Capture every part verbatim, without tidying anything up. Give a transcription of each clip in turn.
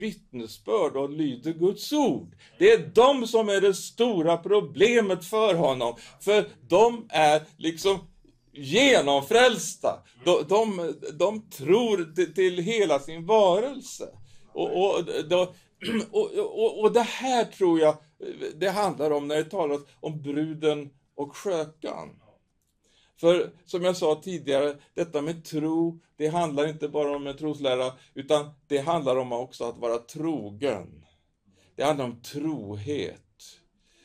vittnesbörd och lyder Guds ord. Det är de som är det stora problemet för honom. För de är liksom genomfrälsta. De, de, de tror till, till hela sin varelse. Och, och, och, och, och det här tror jag det handlar om när det talas om bruden och skökan. För som jag sa tidigare, detta med tro, det handlar inte bara om en troslära, utan det handlar om också att vara trogen. Det handlar om trohet.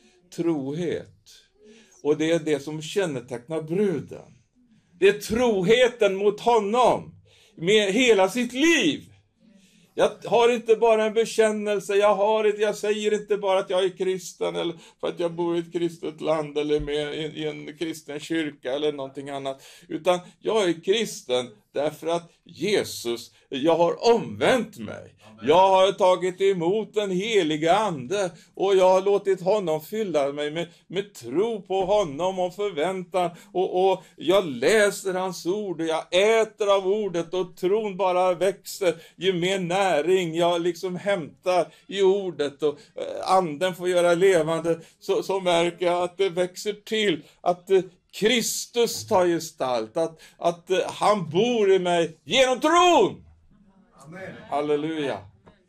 Trohet. Och det är det som kännetecknar bruden. Det är troheten mot honom med hela sitt liv. Jag har inte bara en bekännelse, jag, har inte, jag säger inte bara att jag är kristen eller för att jag bor i ett kristet land eller med i en kristen kyrka eller någonting annat. Utan jag är kristen därför att Jesus, jag har omvänt mig. Jag har tagit emot den heliga ande och jag har låtit honom fylla mig med, med tro på honom och förväntan. Och, och jag läser hans ord och jag äter av ordet och tron bara växer. Ju mer näring jag liksom hämtar i ordet och anden får göra levande, så, så märker jag att det växer till. Att Kristus tar gestalt, att, att han bor i mig genom tron. Amen. Halleluja.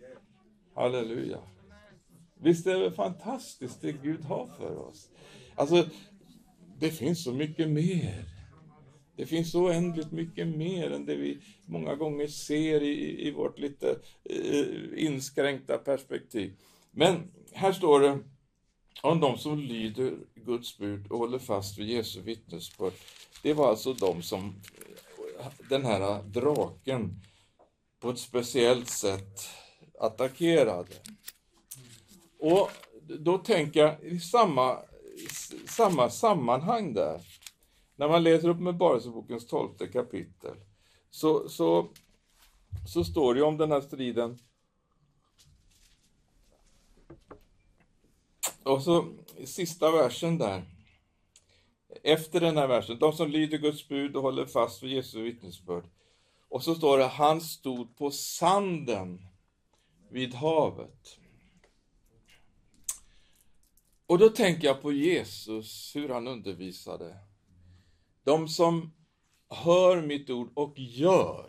Halleluja. Visst är det fantastiskt det Gud har för oss. Alltså, det finns så mycket mer. Det finns så oändligt mycket mer än det vi många gånger ser i, i vårt lite eh, inskränkta perspektiv. Men här står det om de som lyder Guds bud och håller fast vid Jesu vittnesbörd. Det var alltså de som den här draken på ett speciellt sätt attackerade. Och då tänker jag i samma, samma sammanhang där. När man läser upp med Uppenbarelsebokens tolfte kapitel så, så, så står det om den här striden. Och så sista versen där. Efter den här versen. De som lyder Guds bud och håller fast vid Jesu vittnesbörd. Och så står det, han stod på sanden vid havet. Och då tänker jag på Jesus, hur han undervisade. De som hör mitt ord och gör.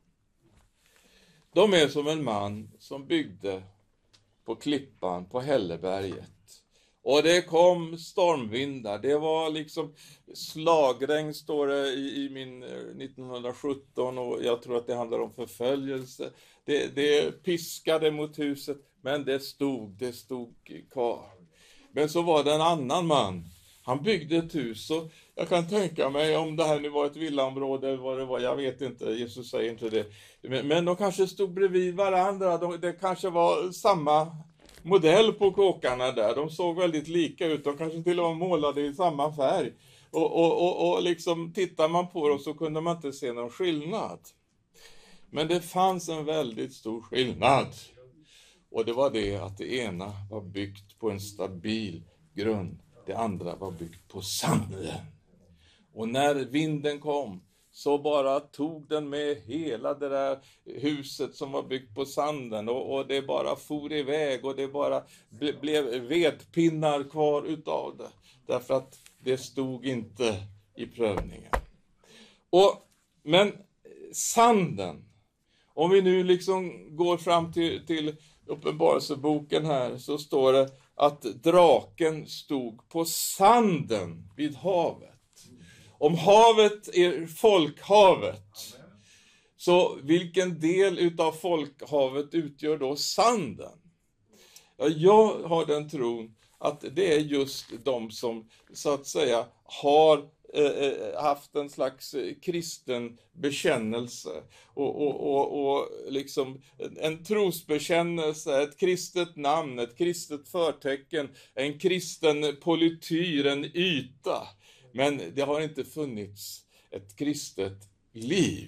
De är som en man som byggde på klippan på Hälleberget. Och det kom stormvindar. Det var liksom slagregn, står det i, i min nittonhundrasjutton. Och jag tror att det handlar om förföljelse. Det, det piskade mot huset. Men det stod, det stod kvar. Men så var det en annan man. Han byggde ett hus. Och jag kan tänka mig om det här nu var ett villaområde eller vad det var. Jag vet inte, Jesus säger inte det. Men, men de kanske stod bredvid varandra. De, det kanske var samma modell på kåkarna där. De såg väldigt lika ut. De kanske till och med målade i samma färg. Och, och, och, och liksom tittar man på dem så kunde man inte se någon skillnad. Men det fanns en väldigt stor skillnad. Och det var det att det ena var byggt på en stabil grund. Det andra var byggt på sanden. Och när vinden kom så bara tog den med hela det där huset som var byggt på sanden. Och, och det bara for iväg och det bara ble, blev vedpinnar kvar utav det. Därför att det stod inte i prövningen. Och, men sanden, om vi nu liksom går fram till, till Uppenbarelseboken här, så står det att draken stod på sanden vid havet. Om havet är folkhavet, så vilken del utav folkhavet utgör då sanden? Ja, jag har den tron att det är just de som så att säga har eh, haft en slags kristen bekännelse och, och, och, och liksom en trosbekännelse, ett kristet namn, ett kristet förtecken, en kristen polityr, en yta. Men det har inte funnits ett kristet liv.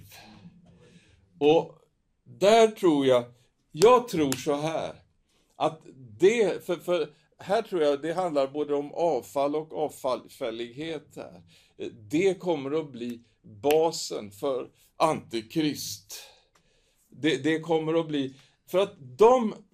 Och där tror jag, jag tror så här, att det, för, för här tror jag det handlar både om avfall och avfällighet här. Det kommer att bli basen för antikrist. Det, det kommer att bli För att de